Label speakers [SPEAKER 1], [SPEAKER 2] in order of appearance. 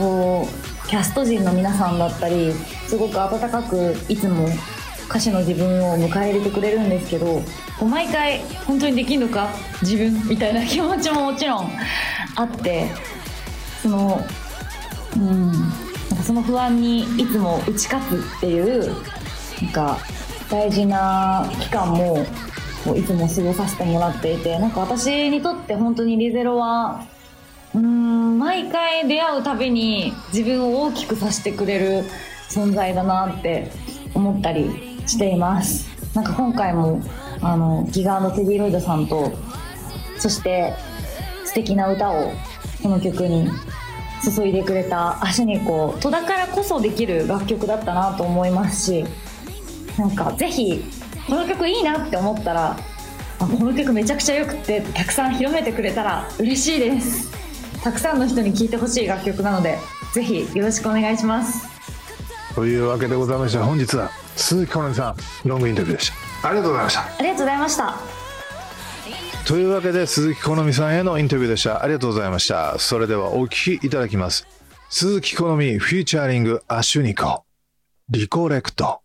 [SPEAKER 1] こうキャスト陣の皆さんだったりすごく温かくいつも歌手の自分を迎え入れてくれるんですけど、こう毎回本当にできるのか自分みたいな気持ちももちろんあって、なんかその不安にいつも打ち勝つっていうなんか大事な期間もいつも過ごさせてもらっていて、なんか私にとって本当にリゼロは毎回出会うたびに自分を大きくさせてくれる存在だなって思ったりしています。なんか今回もギガ&テディロイドさんと、そして素敵な歌をこの曲に注いでくれたアシネコとだからこそできる楽曲だったなと思いますし、なんかぜひこの曲いいなって思ったら、この曲めちゃくちゃ良くてたくさん広めてくれたら嬉しいです。たくさんの人に聴いてほしい楽曲なのでぜひよろしくお願いします。
[SPEAKER 2] というわけでございまして、本日は鈴木好美さんロングインタビューでした。ありがとうございました。
[SPEAKER 1] ありがとうございました。
[SPEAKER 2] というわけで鈴木好美さんへのインタビューでした。ありがとうございました。それではお聴きいただきます。鈴木好美フューチャリングアシュニコリコレクト。